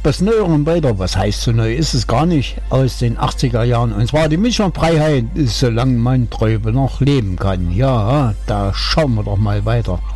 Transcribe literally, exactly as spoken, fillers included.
etwas Neuerem weiter. Was heißt so neu? Ist es gar nicht, aus den achtziger Jahren. Und zwar die Mischung-Freiheit, solange man Träume noch leben kann. Ja, da schauen wir doch mal weiter.